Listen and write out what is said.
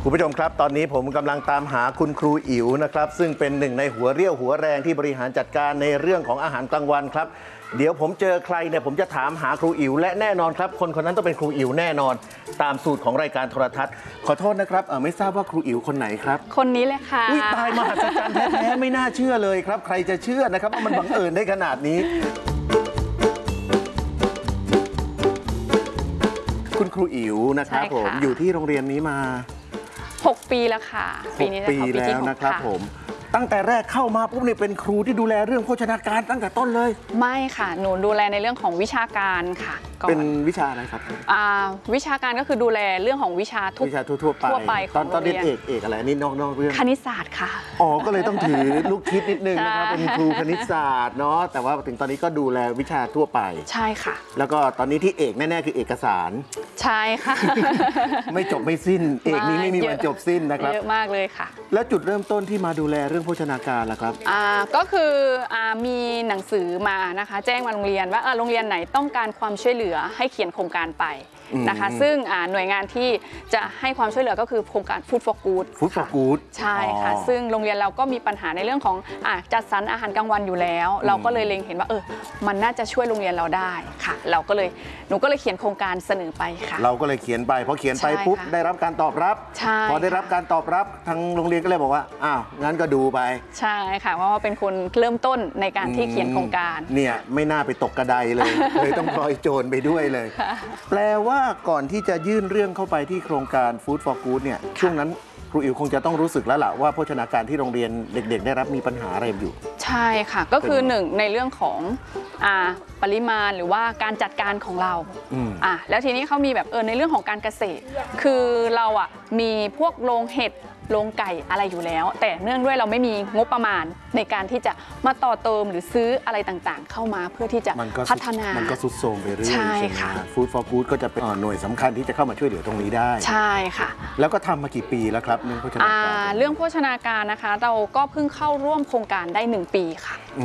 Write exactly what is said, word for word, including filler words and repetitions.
คุณผู้ชมครับตอนนี้ผมกำลังตามหาคุณครูอิ๋วนะครับซึ่งเป็นหนึ่งในหัวเรี่ยวหัวแรงที่บริหารจัดการในเรื่องของอาหารกลางวันครับเดี๋ยวผมเจอใครเนี่ยผมจะถามหาครูอิ๋วและแน่นอนครับคนคนนั้นต้องเป็นครูอิ๋วแน่นอนตามสูตรของรายการโทรทัศน์ขอโทษนะครับเออไม่ทราบว่าครูอิ๋วคนไหนครับคนนี้เลยค่ะอุ้ยตายมหัศจรรย์แท้ๆไม่น่าเชื่อเลยครับใครจะเชื่อนะครับว่ามันบังเอิญได้ขนาดนี้คุณครูอิ๋วนะครับผมอยู่ที่โรงเรียนนี้มาหกปีแล้วค่ะปีนี้ปีแล้วนะครับผมตั้งแต่แรกเข้ามาปุ๊บเนี่ยเป็นครูที่ดูแลเรื่องโภชนาการตั้งแต่ต้นเลยไม่ค่ะหนูดูแลในเรื่องของวิชาการค่ะเป็นวิชาอะไรครับอ่าวิชาการก็คือดูแลเรื่องของวิชาทุกวิชาทั่วไปทั่วไปตอนตอนเรียนเอกเอกอะไรนี่นอกนอกเรื่องคณิตศาสตร์ค่ะอ๋อก็เลยต้องถือลูกคิดนิดนึงนะครับเป็นครูคณิตศาสตร์เนาะแต่ว่าถึงตอนนี้ก็ดูแลวิชาทั่วไปใช่ค่ะแล้วก็ตอนนี้ที่เอกแน่ๆคือเอกสารใช่ค่ะไม่จบไม่สิ้นเอกนี้ไม่มีวันจบสิ้นนะครับเยอะมากเลยค่ะแล้วจุดเริ่มต้นที่มาดูแลเรื่องโภชนาการล่ะครับอ่าก็คืออ่ามีหนังสือมานะคะแจ้งมาโรงเรียนว่าโรงเรียนไหนต้องการความช่วยเหลือให้เขียนโครงการไปนะคะซึ่งหน่วยงานที่จะให้ความช่วยเหลือก็คือโครงการ Food for Good Food for Good ใช่ค่ะซึ่งโรงเรียนเราก็มีปัญหาในเรื่องของจัดสรรอาหารกลางวันอยู่แล้วเราก็เลยเล็งเห็นว่าเออมันน่าจะช่วยโรงเรียนเราได้ค่ะเราก็เลยหนูก็เลยเขียนโครงการเสนอไปค่ะเราก็เลยเขียนไปพอเขียนไปปุ๊บได้รับการตอบรับพอได้รับการตอบรับทางโรงเรียนก็เลยบอกว่าอ้าวงั้นก็ดูไปใช่ค่ะเพราะว่าเป็นคนเริ่มต้นในการที่เขียนโครงการเนี่ยไม่น่าไปตกกระไดเลยเลยต้องพลอยโจรไปด้วยเลยแปลว่าก่อนที่จะยื่นเรื่องเข้าไปที่โครงการ Food for Good เนี่ยช่วงนั้นครูอิ๋วคงจะต้องรู้สึกแล้วล่ะว่าโภชนาการที่โรงเรียนเด็กๆได้รับมีปัญหาอะไรอยู่ใช่ค่ะก็คือหนึ่งในเรื่องของอ่าปริมาณหรือว่าการจัดการของเราอ่าแล้วทีนี้เขามีแบบเออในเรื่องของการเกษตรคือเราอ่ะมีพวกโรงเห็ดโรงไก่อะไรอยู่แล้วแต่เนื่องด้วยเราไม่มีงบประมาณในการที่จะมาต่อเติมหรือซื้ออะไรต่างๆเข้ามาเพื่อที่จะพัฒนามันก็สุดโทรมไปเรื่อยใช่ค่ะ Food for Good ก็จะเป็นหน่วยสำคัญที่จะเข้ามาช่วยเหลือตรงนี้ได้ใช่ค่ะแล้วก็ทำมากี่ปีแล้วครับเรื่องโภชนาการเรื่องโภชนาการนะคะเราก็เพิ่งเข้าร่วมโครงการได้หนึ่งปีค่ะ